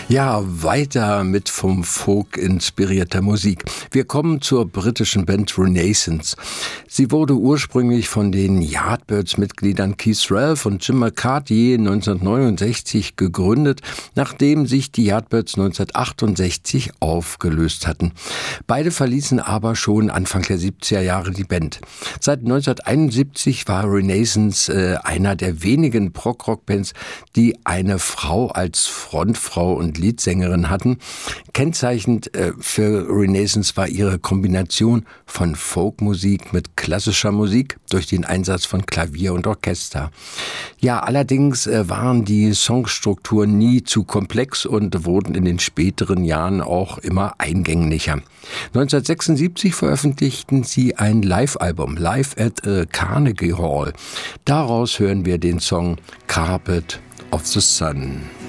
Ja, weiter mit vom Folk inspirierter Musik. Wir kommen zur britischen Band Renaissance. Sie wurde ursprünglich von den Yardbirds-Mitgliedern Keith Relf und Jim McCarthy 1969 gegründet, nachdem sich die Yardbirds 1968 aufgelöst hatten. Beide verließen aber schon Anfang der 70er Jahre die Band. Seit 1971 war Renaissance einer der wenigen Prog-Rock-Bands, die eine Frau als Frontfrau und Leadsängerin hatten. Kennzeichnend für Renaissance war ihre Kombination von Folkmusik mit klassischer Musik durch den Einsatz von Klavier und Orchester. Ja, allerdings waren die Songstrukturen nie zu komplex und wurden in den späteren Jahren auch immer eingänglicher. 1976 veröffentlichten sie ein Live-Album, Live at Carnegie Hall. Daraus hören wir den Song Carpet of the Sun.